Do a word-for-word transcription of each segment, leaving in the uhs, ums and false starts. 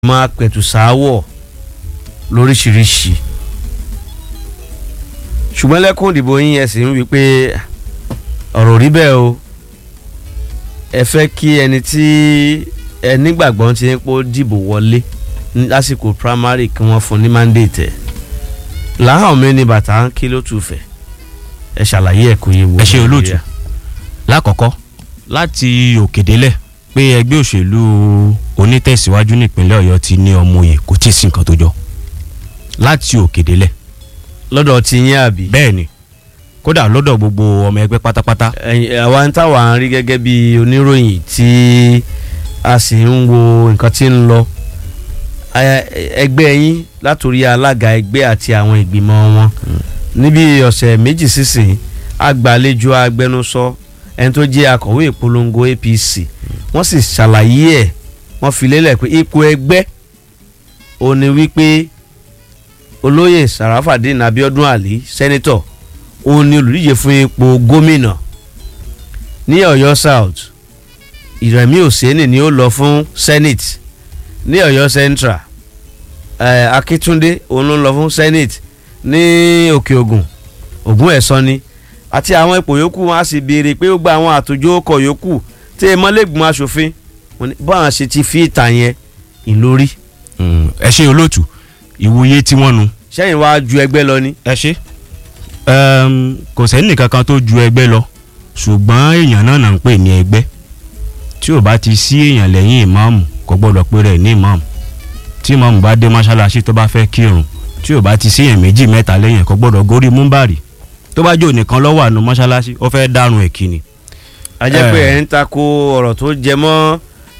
máa pẹ̀tù sáwọ̀ lóríṣiríṣi ṣùgbọ́n lẹ́kùn ìdìbò yín ẹ sì ń wí pé ọ̀rọ̀ rí bẹ́ẹ̀ o ẹ fẹ́ kí ẹni tí ẹ nígbàgbọ́ ti ń pò dìbò wọlé lásìkò primary kí wọ́n fún ní mandate ẹ̀ láhàn mi ní bàtà ń kí ló tù fẹ́ ẹ ṣàlàyé ẹ̀ kò yé wo. ẹ ṣe olóòtú lákọ̀ọ́kọ́ láti òkèdélẹ̀ pé ẹgbẹ́ òṣèlú onítẹ̀síwájú nípínlẹ̀ Ọ̀yọ́ ti ní ọmọ òye kò tí ì sí nǹkan tó jọ láti òkèdélẹ̀. lọ́dọ̀ ti yín àbí. bẹ́ẹ̀ ni kódà lọ́dọ̀ gbogbo ọmọ ẹgbẹ́ pátápátá. àwa ń táwa ń rí gẹ́gẹ́ bí oníròyìn tí a sì ń wo nǹkan tí ń lọ ẹgbẹ́ yín látòrí alága ẹgbẹ́ àti àwọn ìgbìmọ̀ wọn níbi ọ̀sẹ̀ méjì sísìn agbàlejò agbẹnusọ ẹni tó jẹ́ akọ̀wé ìpolongo A P C wọ́n sì ṣàlàyé ẹ̀ wọ́n fi lélẹ̀ pé ipò ẹgbẹ́ ó ní wípé olóyè Sarafadeen Abiodun Ali sẹ́nitọ̀ ó ní olùdíje fún ipò gómìnà ní Ọ̀yọ́ South Ìrẹ̀mí Òsèní ni ó lọ fún Senate ní Ọ̀yọ́ Central eh, Akíntúndé òun ló lọ fún Senate ní Òkè Ògùn Ògùn ẹ̀sán ni àti àwọn ipò yòókù wọn á sì béèrè pé ó gba àwọn àtòjọ ọkọ̀ yòókù tí ẹ mọ́lẹ́gbọ̀n aṣòfin báwọn ṣe ti fi ìta yẹn ìlórí. ẹ ṣe olóòtú ìwòye tí wọ́n nu. sẹ́yìn wá ju ẹgbẹ́ lọ ni. ẹ ṣe kò sẹ́ni kankan tó ju ẹgbẹ́ lọ ṣùgbọ́n èèyàn náà náà ń pè ní ẹgbẹ́ tí ò bá ti sí èèyàn lẹ́yìn ìmáàmù kò gbọ́dọ̀ pé rẹ̀ ní ìmáàmù tí ìmáàmù bá dé mọ́ṣáláṣí tó bá fẹ́ kírun tí ò bá ti sí èèyàn méjì mẹ́ta lẹ́yìn kò gbọ́dọ̀ górí múmbàrì tó bá jò nìkan lọ́wọ́ àánú mọ́ṣáláṣí ó fẹ́ dárun ẹ̀kí ni. a jẹ́ pé ẹ̀ ń tako ọ̀rọ̀ tó jẹ mọ́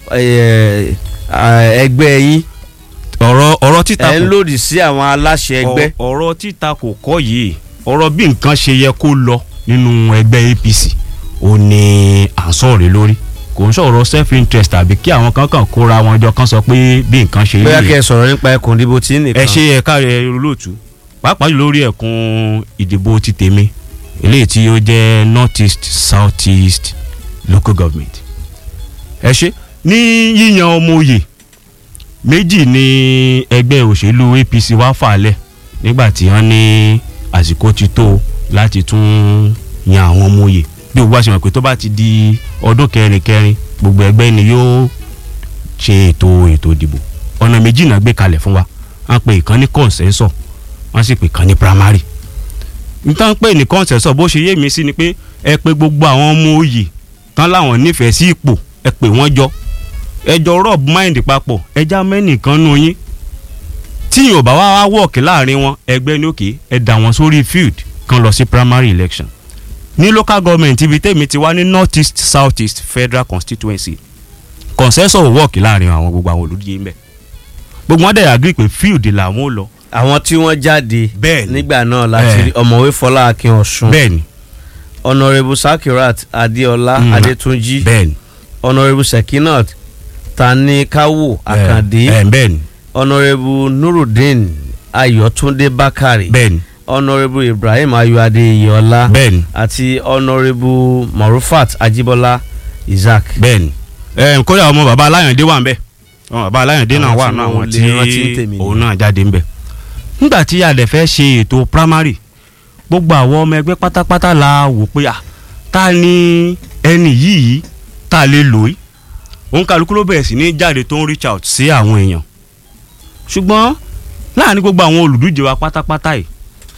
ẹgbẹ́ yín. ọ̀rọ̀ ọ̀rọ̀ títa kò ẹ̀ ń lòdì sí àwọn aláṣẹ ẹgbẹ́. ọ̀rọ̀ títa kò kọ́ yìí ọ̀rọ̀ bí nǹkan ṣe yẹ kó lọ nínú ẹgbẹ́ A P C ò ní à ń sọ̀rọ̀ lórí kò ń sọ̀rọ̀ self interest àbí kí àwọn kankan kóra wọn jọ kan sọ pé bí nǹkan ṣe yẹ. bóyá kẹ́ ẹ sọ̀rọ̀ nípa ẹkùn ìdìbò tí nìkan. ẹ ṣe ẹ̀ka rẹ̀ olóòtú pàápàá lórí ẹkùn ìdìbò ti tèmi eléyìí tí ó jẹ́ north east south east local government. ẹ ṣe ní yíyan ọmọ òye méjì ní ẹgbẹ́ òṣèlú A P C wá fàálẹ̀ nígbà tí wọ́n ní àsìkò ti tó láti tún yan àwọn ọmọ òye bí gbogbo àṣemọ̀ pé tó bá ti di ọdún kẹrin kẹrin gbogbo ẹgbẹ́ ni yóò ṣe ètò ètò ìdìbò ọ̀nà méjì náà gbé kalẹ̀ fún wa wọ́n pe ìkan ní consensus wọ́n sì pè kan ní primary nítorí pé ní consensus bó ṣe yé mi sí ni pé ẹ pè gbogbo àwọn ọmọ òye tán láwọn nífẹ̀ẹ́ sí ipò ẹ pè wọ́n jọ ẹ jọ rub mind papọ̀ ẹ já mẹ́nìkan nù yín tí yóò bá wá wá wọ̀ọ̀kì láàrin wọn ẹgbẹ́ ní òkè ẹ dà wọ́n sórí field kan lọ sí primary election ní local government ibi tèmi ti wá ní north east south east federal constituency consensus wọ̀ọ̀kì láàrin àwọn gbogbo àwọn olùdíje ń bẹ̀ gbogbo wọn dẹ̀ agree pé field làwọn ò lọ. àwọn tí wọ́n jáde bẹ́ẹ̀ni nígbà náà láti rí ọ̀mọ̀wé Fọlá Akin Ọ̀ṣun bẹ́ẹ̀ni honourable Sakirat Adéọlá Mm. Adétúnjí bẹ́ẹ̀ni honourable Sekinat Tanikawo Akande ẹ bẹ́ẹ̀ni honourable Nurudeen Ayọ̀túndé Bákàrè bẹ́ẹ̀ni honourable Ibrahim Ayọ̀adé Iyọlá bẹ́ẹ̀ni àti honourable Marufat Ajibola Isaac. bẹ́ẹ̀ni ẹ kódà ọmọ bàbá Aláyàndé wà ń bẹ̀ ọmọ bàbá Aláyàndé náà wà náà àwọn tí òun náà jáde ń bẹ̀ nígbà tí a dẹ̀ fẹ́ ṣe ètò primary gbogbo àwọn ọmọ ẹgbẹ́ pátápátá la wò pé à ta ni ẹni yìí ta lè lò í òun kálukú ló bẹ̀rẹ̀ sí ní jáde tó ń reach out sí àwọn èèyàn ṣùgbọ́n láàrin gbogbo àwọn olùdíje wa pátápátá yìí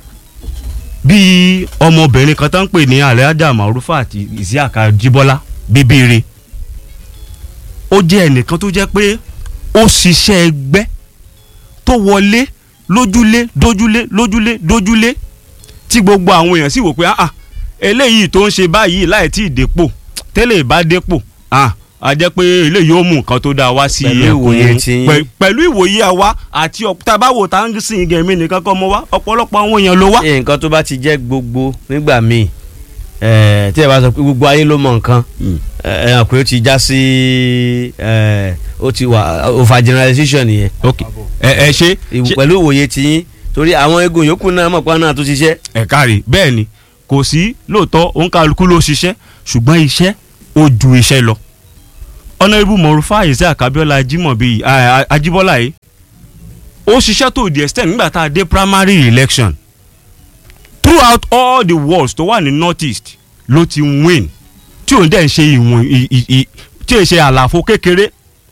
bíi ọmọbìnrin kan tó ń pè ní Alhaja Marufat Isiaka Ajibola Bíbíire ó jẹ́ ẹnìkan tó jẹ́ pé ó ṣiṣẹ́ ẹgbẹ́ tó wọlé lójúlé dójúlé lójúlé dójúlé tí gbogbo àwọn èèyàn sì wò pé ah eléyìí tó ń ṣe báyìí láì tí ì dépò tẹ́lẹ̀ bá dépò ah a jẹ́ pé eléyìí ó mú nǹkan tó dáa wá sí ẹ̀kọ́ pẹ̀lú ìwòye àwa àti tabawo tá ń sìn gẹ̀mí nìkan kọ́ mọ́ wá ọ̀pọ̀lọpọ̀ àwọn èèyàn ló wá. nǹkan tó bá ti jẹ́ gbogbo nígbà míì tí ẹ bá sọ pé gbogbo ayé ló mọ nǹkan ẹ hàn pé ó ti já sí ó ti wà over generalization nìyẹn. ok ẹ ẹ ṣe. pẹ̀lú ìwòye tiyín torí àwọn egun yòókù náà mọ̀ pé náà tó ṣiṣẹ́. ẹ káre bẹ́ẹ̀ ni kò sí lóòótọ́ òǹkàlùkù ló ṣiṣẹ́ ṣùgbọ́n iṣẹ́ ó ju iṣẹ́ lọ honourable Morufa Isaac Abiola Ajimobi Ajibola yìí ó ṣiṣẹ́ tó di extent nígbà tá a dé primary election throughout all the wards tó wà ní north east ló ti win tí òun dẹ̀ ń ṣe ìwọ̀n tí ò ṣe àlàfo kékeré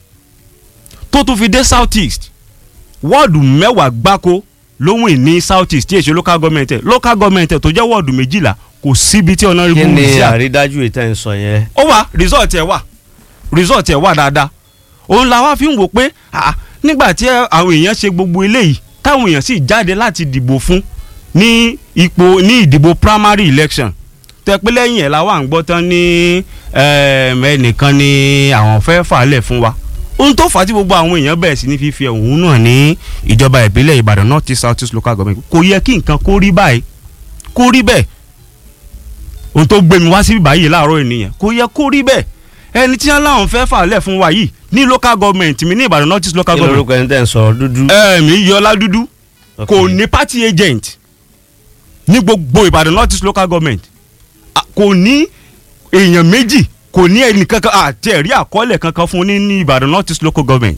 tó tún fi dé south east wọ́ọ̀dù mẹ́wàá gbáko ló win ní south east tí èṣe local government ẹ̀ local government ẹ̀ tó jẹ́ wọ́ọ̀dù méjìlá kò síbi tí honourable kí ni Isaac àrídájú ìtẹ́ ń sọ yẹn. ó wà result ẹ̀ wà result ẹ̀ wà dáadáa òun la wá fi ń wò pé nígbà tí àwọn èèyàn ṣe gbogbo eléyìí táwọn èèyàn sì jáde láti dìbò fún ní ipò ní ìdìbò primary election tẹ pé lẹ́yìn ẹ̀ la wà ń gbọ́ tán ní ẹnìkan ni àwọn fẹ́ fàálẹ̀ fún wa ohun tó fà á tí gbogbo àwọn èèyàn bẹ̀rẹ̀ sí ní fífi ẹ̀hónú náà ní ìjọba ìbílẹ̀ Ìbàdàn North East South East local government kò yẹ kí nǹkan kó rí báyìí kó rí bẹ́ẹ̀ ohun tó gbé mi wá síbí báyìí láàárọ̀ ènìyàn kò yẹ kó rí bẹ́ẹ̀ ẹni tí wọ́n láwọn fẹ́ fàálẹ̀ fún wa yìí ní local government mi ní Ìbàdàn North East local government. kí lorúkọ ẹni tẹ́ ń sọ dúdú. ẹ̀ẹ̀mí Yọlá Dúdú kò ní party agent ní gbogbo Ìbàdàn North East local government kò ní èèyàn méjì kò ní ẹnì kankan àti ẹ̀rí àkọọ́lẹ̀ kankan fún ní ní Ìbàdàn North East local government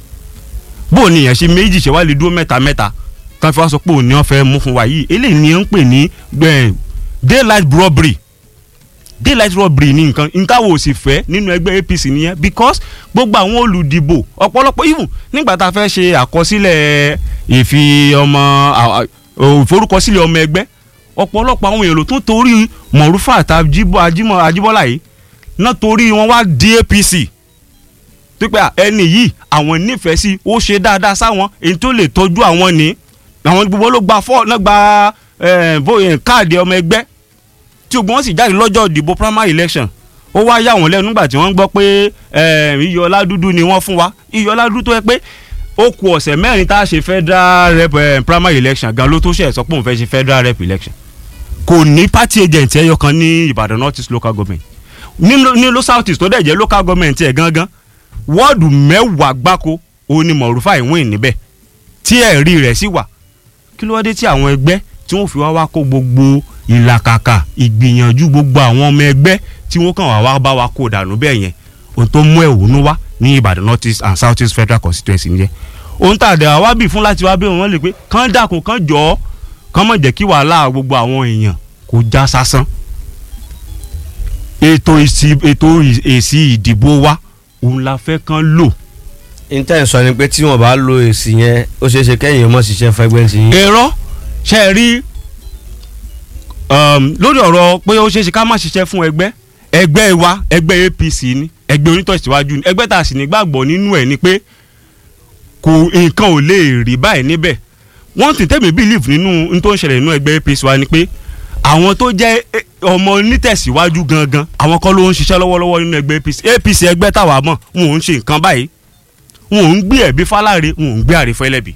bó ní èèyàn ṣe méjì ṣe wá lè dúró mẹ́ta mẹ́ta kan fi wá sọ pé òní wọ́n fẹ́ mú fún wa yìí eléyìí ni ń pè ní daylight robbery daylight robbery ní nǹkan nǹkan wo sì fẹ́ nínú ẹgbẹ́ A P C nìyẹn because gbogbo àwọn olùdìbò ọ̀pọ̀lọpọ̀ even nígbà tá a fẹ́ ṣe àkọsílẹ̀ ìfi ọmọ ìforúkọsílẹ̀ ọmọ ẹgbẹ́ ọ̀pọ̀lọpọ̀ àwọn èèyàn ló tún torí Morufa àti Ajibola yìí náà torí wọn wá di A P C pípẹ́ ẹni yìí àwọn nífẹ̀ẹ́ sí ó ṣe dáadáa sáwọn èyí tó lè tọ́jú àwọn ní àwọn gbogbo ló gba fọ́ náà gba káàdì ọmọ ẹgbẹ́ tí ogun wọn sì jáde lọ́jọ́ ìdìbò primary election ó wá yà wọ́n lẹ́nu nígbà tí wọ́n gbọ́ pé Iyọlá Dúdú ni wọ́n fún wa Iyọlá Dúdú tó yẹ pé ó kù ọ̀sẹ̀ mẹ́rin tá a ṣe federal rep primary election gan ló tó ṣe sọ pé òun fẹ́ ṣe federal rep election kò ní party agent ẹyọ kan ní Ìbàdàn North East local government ní ló south east tó dẹ̀ jẹ́ local government ẹ̀ gangan wọ́ọ̀dù mẹ́wàá gbáko òun ni Morufa ìwìn níbẹ̀ tí ẹ̀rí rẹ̀ sì wà kí ló wá dé tí àwọn ẹgbẹ́ tí wọ́n fi wá wá kó gbogbo ìlàkàkà ìgbìyànjú gbogbo àwọn ọmọ ẹgbẹ́ tí wọ́n kàn wá wá bá wa kó dànù bẹ́ẹ̀ yẹn ohun tó mú ẹ̀hónú wá ní Ìbàdàn North East and South East federal constituency nìyẹn ohun tá a dẹ̀ wá bì fún láti wá bẹ́ẹ̀ wọ́n lè pé kán dàkún kán jọ́ kán mọ̀ jẹ́ kí wàhálà gbogbo àwọn èèyàn kó já sásán ètò èsì ìdìbò wa òun la fẹ́ kán lò. intanet sọ ni pé tí wọn bá lo èsì yẹn ó ṣeé ṣe kẹ́yìn ọmọ ṣiṣẹ́ fẹ́gbẹ́ ti yín. èrò ṣe é rí lórí ọ̀rọ̀ pé ó ṣeé ṣe ká má ṣiṣẹ́ fún ẹgbẹ́ ẹgbẹ́ wa ẹgbẹ́ A P C ni ẹgbẹ́ onítọ̀síwájú ni ẹgbẹ́ tá a sì ní gbàgbọ́ nínú ẹ̀ ni pé kò nǹkan ò lè rí báyìí níbẹ̀ wọ́n ti tẹ́mi believe nínú n tó ń ṣẹlẹ̀ nínú ẹgbẹ́ A P C wa ni pé àwọn tó jẹ́ ọmọ onítẹ̀síwájú gangan àwọn kan ló ń ṣiṣẹ́ lọ́wọ́lọ́wọ́ nínú ẹgbẹ́ A P C A P C ẹgbẹ́ táwa mọ̀ wọn ò ń ṣe nǹkan báyìí wọn ò ń gbé ẹ̀bí fáláre wọn ò ń gbé àrífẹ́ lẹ́bi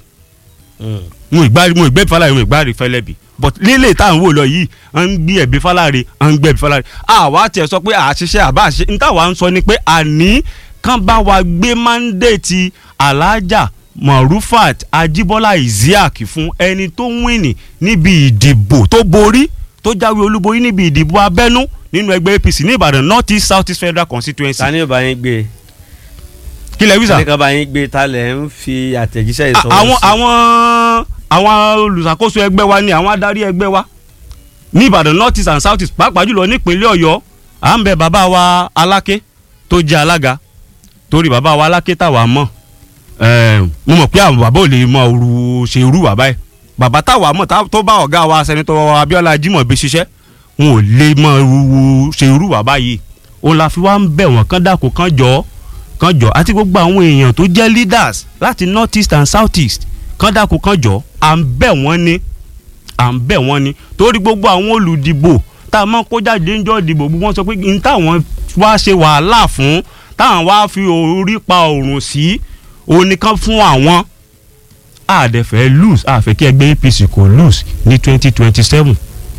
wọn ò gbé fáláre wọn ò gbé àrífẹ́ lẹ́bi but lílé tá à ń wò lọ yìí à ń gbé ẹ̀bí fáláre à ń gbé ẹ̀bí fáláre àwa tiẹ̀ sọ pé àṣìṣe àbá àṣìṣe ní táwa ń sọ ni pé àní kán bá wa gbé mandate Alhaja Morufat Ajibola Isiaq fún ẹni tó wíìnì níbi ìdìbò tó borí tó jáwé olúborí níbi ìdìbò abẹ́nú nínú ẹgbẹ́ A P C ní Ìbàdàn North East South East Federal Constituency. ta ni ó bá yín gbé. kí lẹ wí sà. ta ni ká bá yín gbé ta lẹ̀ ń fi àtẹ̀jíṣẹ́ ìsọwọ́ sí. àwọn àwọn àwọn olùṣàkóso ẹgbẹ́ wa ni àwọn adarí ẹgbẹ́ wa ní Ìbàdàn North East and South East pàápàá jùlọ nípínlẹ̀ Ọ̀yọ́ à ń bẹ bàbá wa Aláké tó jẹ́ alága torí bàbá wa Aláké táwa mọ̀ mo mọ̀ pé àwọn bàbá ò lè mọ òru ṣe irú bàbá ẹ̀ bàbá táwa mọ̀ tó bá ọ̀gá wa sẹ́nitọ́ Abíọ́lá Ajímọ̀bí ṣiṣẹ́ wọn ò lè mọ òru ṣe irú bàbá yìí òun la fi wá ń bẹ̀ wọ́n kán dàkó kán jọ kán jọ àti gbogbo àwọn èèyàn tó jẹ́ leaders láti North East and South East kán dàkó kán jọ à ń bẹ̀ wọ́n ni à ń bẹ̀ wọ́n ni torí gbogbo àwọn olùdìbò tá a máa kó jáde ń jọ dìbò gbogbo wọn sọ pé n táwọn wá ṣe wàhálà fún táwọn wá fi orí pa òrùn sí oníkan fún àwọn àdẹ̀fẹ́ lose àfẹ́ kí ẹgbẹ́ A P C kò lose ní twenty twenty seven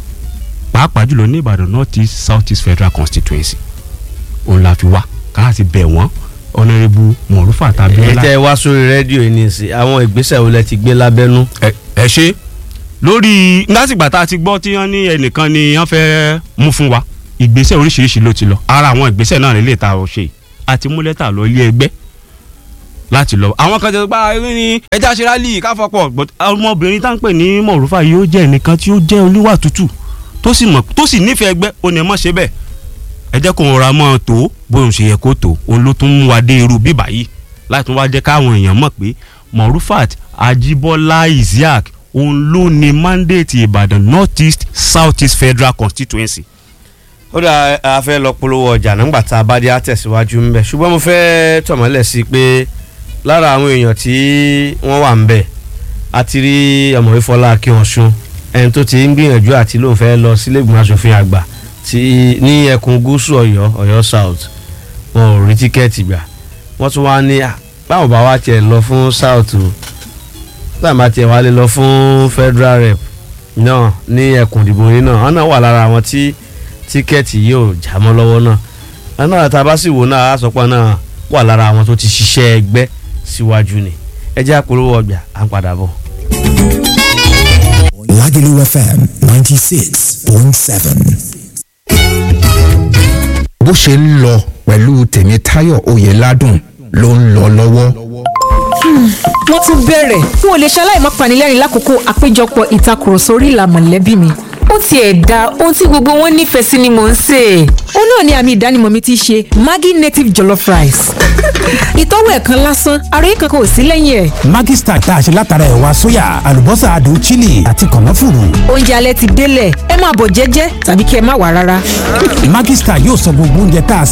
pàápàá jùlọ ní Ìbàdàn North East South East Federal Constituency òun la fi wá ká sì bẹ̀ wọ́n Honourable Morufa Abiola. ẹ tẹ́ wá sórí rédíò yìí nìsí àwọn ìgbésẹ̀ wo lẹ ti gbé lábẹ́nú. ẹ ẹ ṣe lórí lásìgbà tá a ti gbọ́ tí wọ́n ní ẹnìkan ni wọ́n fẹ́ mú fún wa ìgbésẹ̀ oríṣiríṣi ló ti lọ ara àwọn ìgbésẹ̀ náà lè ta ọ ṣe àti mú lẹ́tà lọ ilé ẹgbẹ́ láti lọ. àwọn kan ti gba eré ní ẹja ṣe rálì káfọ́pọ̀ but ọmọbìnrin tá ń pè ní Mọ̀rúfà yìí ó jẹ́ ẹnìkan tí ó jẹ́ oníwà tútù tó sì mọ̀ tó sì nífẹ̀ẹ́ ẹgbẹ́ ó ní ẹ mọ̀ ṣe bẹ́ẹ̀ ẹ jẹ́ kó ń ra mọ́ tó bóun ṣe yẹ kó tó òun ló tún mú wa dé irú bíbà yìí láti tún wá jẹ́ káwọn èèyàn mọ̀ pé Mọ̀rúfàt Ajíbọ́lá Isiaq òun ló ní mandate Ìbàdàn North East South East Federal Constituency. ó dà a fẹ́ lọ polówó ọjà nígbà tá a bá dé àtẹ̀síwájú ńbẹ̀ ṣùgbọ́n mo fẹ́ tọ̀mọ́lẹ̀ sí pé lára àwọn èèyàn tí wọ́n wà ńbẹ̀ a ti rí ọ̀mọ̀wé Fọlá Akínọ̀sún ẹni tó ti ń gbìyànjú àti lóun fẹ́ lọ sílé ìgbìmọ̀ asòfin àgbà tí ní ẹkùn gúúsù Ọ̀yọ́ Ọ̀yọ́ South wọn ò rí tíkẹ́ẹ̀tì gbà wọ́n tún wá ní báwọn bá wá tiẹ̀ lọ fún South o báwọn bá tiẹ̀ wá lè lọ fún Federal Rep náà ní ẹkùn ìdìbò yìí náà wọn náà wà lára àwọn tí tíkẹ́ẹ̀tì yóò já mọ́ lọ́wọ́ náà wọn náà tá a bá sì wò náà àsọpọ̀ náà wà lára àwọn tó ti ṣiṣẹ́ ẹgbẹ́ síwájú ni ẹ jẹ́ àpolówó ọgbà à ń padà bọ̀. Lagelu F M ninety six point seven. bó ṣe ń lọ pẹ̀lú Tèmítáyọ̀ Oyèládùn ló ń lọ lọ́wọ́. wọ́n tún bẹ̀rẹ̀ n ò lè ṣaláì má panilẹ́rìn lákòókò àpéjọpọ̀ ìtakùrọ̀sọ orí ìlà mọ̀lẹ́bí mi ó tiẹ̀ da ohun tí gbogbo wọn nífẹ̀ẹ́ sí ni mò ń sè. ó náà ni àmì ìdánimọ̀ mi ti ṣe Maggi native jollof rice. ìtọ́wò ẹ̀ kan lásán àròyé kankan ò sí lẹ́yìn ẹ̀. Maggi Star tá a ṣe látara ẹ̀wà sóyà àlùbọ́sà adùn chili àti kànáfùrù. oúnjẹ alẹ́ ti délẹ̀ ẹ máa bọ̀ jẹ́jẹ́ tàbí kí ẹ má wá rárá. Maggi Star yóò sọ gbogbo oúnjẹ tá a